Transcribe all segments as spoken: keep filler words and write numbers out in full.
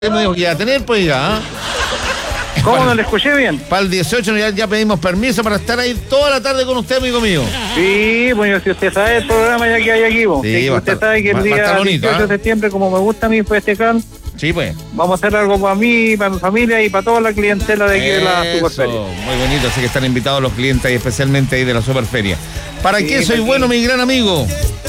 Me dijo que iba a tener, pues ya. ¿eh? ¿Cómo Para- no le escuché bien? Para el dieciocho ya, ya pedimos permiso para estar ahí toda la tarde con usted, amigo mío. Sí, bueno, si usted sabe el programa ya que hay aquí, vos. Sí, Sí, va a usted estar- sabe que va- el va a día estar bonito, dieciocho ¿eh? de septiembre, como me gusta a mí festejar, Sí, pues. vamos a hacer algo para mí, para mi familia y para toda la clientela de aquí de la Eso, Superferia. muy bonito, así que están invitados los clientes y especialmente ahí de la Superferia. ¿Para Sí, qué soy aquí. bueno, mi gran amigo?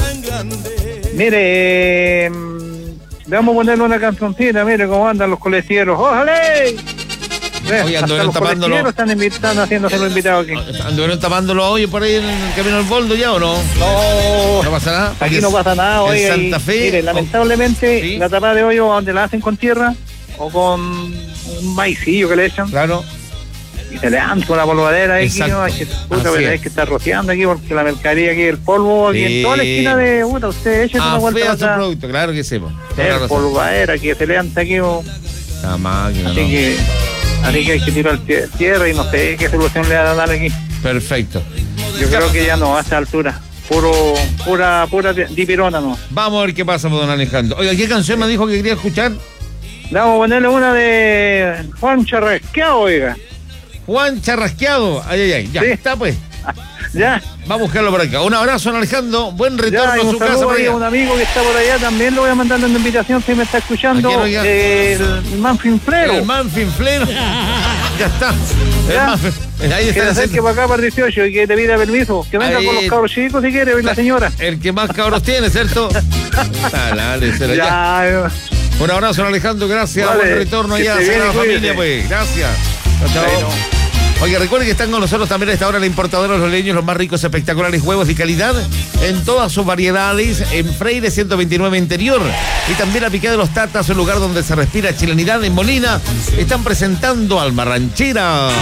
Mire, eh, le vamos a ponerle una cancioncita, mire cómo andan los colecieros. ¡Ójale! Ve, Oye, hasta anduvieron los tapándolo. colecieros están invitando, haciéndose los invitados aquí. ¿Anduvieron tapando los hoyos por ahí en el camino al Boldo ya o no? No, No pasa nada. aquí Porque no pasa nada, en oiga. Santa y, Fe. Mire, oh, lamentablemente, sí. la tapa de hoyo donde la hacen con tierra o con un maicillo que le echan, Claro. y se le dan con la polvadera ahí, Exacto. ¿no? Hay que, puta, Así pero es. hay que estar rociando aquí porque la mercadería aquí, el polvo aquí Sí. en toda la esquina de puta, usted eche una Ah, vuelta fea para su atrás. producto, claro que sí, po. Toda la El razón. polvadera que se levanta aquí, oh. La máquina, así ¿no? que así que hay que tirar tie- tierra y no sé qué solución le van a dar aquí. Perfecto. Yo creo que ya no, a esta altura. Puro, pura, pura dipirona, ¿no? Vamos a ver qué pasa, don Alejandro. Oiga, ¿qué canción me dijo que quería escuchar? Le vamos a ponerle una de Juan Charrasqueado, oiga. Juan Charrasqueado. Ay, ay, ay. Ya Sí. está, pues. Ya, Vamos a buscarlo por acá. Un abrazo, don Alejandro. Buen retorno ya, y a un su casa saludo por ahí a allá. un amigo que está por allá, también lo voy a mandar una invitación si me está escuchando. ¿A quién, oiga? Eh, el Manfinflero. El manfinflero. Ya está. El Ya. manfin- Ahí Que está se el, acerque para acá para el dieciocho y que te pida permiso. Que venga Ahí. con los cabros chicos si quiere, hoy la señora. el que más cabros tiene, ¿cierto? Dale, será ya. Ya, Un abrazo, don Alejandro. Gracias. Vale. Buen retorno Que allá. esté bien Sagrada y cuídese. Familia, pues. Gracias. Chao, chao. bueno. Oye, recuerden que están con nosotros también a esta hora la importadora de los leños, los más ricos, espectaculares huevos y calidad en todas sus variedades en Freire ciento veintinueve Interior y también la Picada de los Tatas, un lugar donde se respira chilenidad en Molina. Están presentando Alma Ranchera.